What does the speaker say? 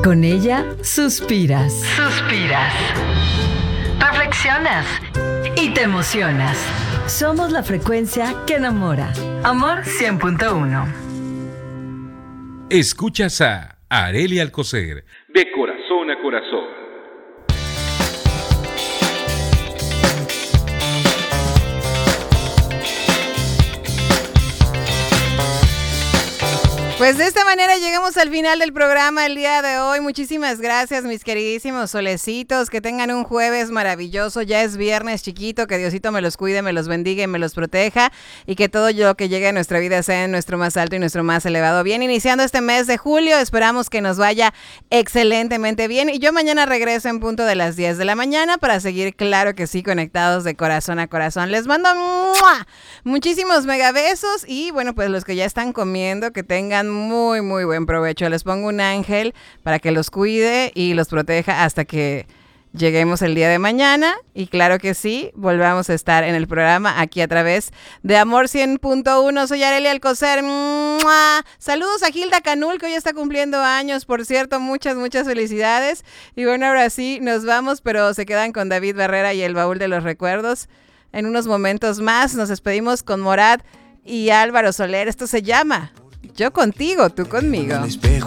Con ella suspiras. Suspiras. Reflexionas. Y te emocionas. Somos la frecuencia que enamora. Amor 100.1. Escuchas a Arely Alcocer, de corazón a corazón. Pues de esta manera llegamos al final del programa el día de hoy. Muchísimas gracias, mis queridísimos solecitos. Que tengan un jueves maravilloso. Ya es viernes chiquito. Que Diosito me los cuide, me los bendiga y me los proteja. Y que todo lo que llegue a nuestra vida sea en nuestro más alto y nuestro más elevado bien. Iniciando este mes de julio, esperamos que nos vaya excelentemente bien. Y yo mañana regreso en punto de las 10 de la mañana para seguir, claro que sí, conectados de corazón a corazón. Les mando muchísimos megabesos. Y bueno, pues los que ya están comiendo, que tengan muy buen provecho. Les pongo un ángel para que los cuide y los proteja hasta que lleguemos el día de mañana. Y claro que sí, volvamos a estar en el programa aquí a través de Amor 100.1. Soy Arely Alcocer. Saludos a Gilda Canul, que hoy está cumpliendo años, por cierto. Muchas felicidades. Y bueno, ahora sí, nos vamos, pero se quedan con David Barrera y el baúl de los recuerdos. En unos momentos más nos despedimos con Morat y Álvaro Soler. Esto se llama Yo contigo, tú conmigo.